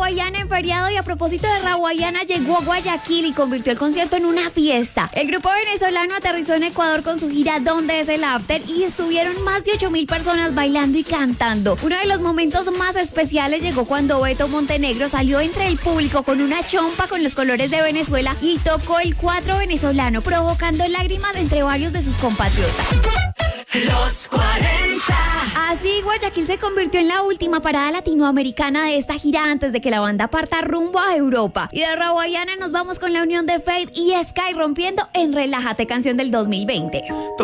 Rawayana en feriado y a propósito de Rawayana llegó a Guayaquil y convirtió el concierto en una fiesta. El grupo venezolano aterrizó en Ecuador con su gira ¿Dónde es el After? Y estuvieron más de 8.000 personas bailando y cantando. Uno de los momentos más especiales llegó cuando Beto Montenegro salió entre el público con una chompa con los colores de Venezuela y tocó el cuatro venezolano, provocando lágrimas entre varios de sus compatriotas. Los 40. Así, Guayaquil se convirtió en la última parada latinoamericana de esta gira antes de que la banda parta rumbo a Europa. Y de Rawayana nos vamos con la unión de Feid y Sky rompiendo en Relájate, canción del 2020.